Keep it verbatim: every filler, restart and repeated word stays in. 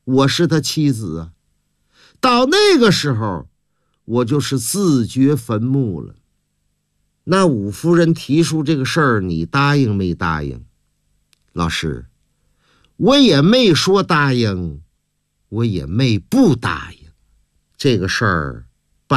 我是他妻子啊。到那个时候，我就是自掘坟墓了。那武夫人提出这个事儿，你答应没答应？老师，我也没说答应，我也没不答应。这个事儿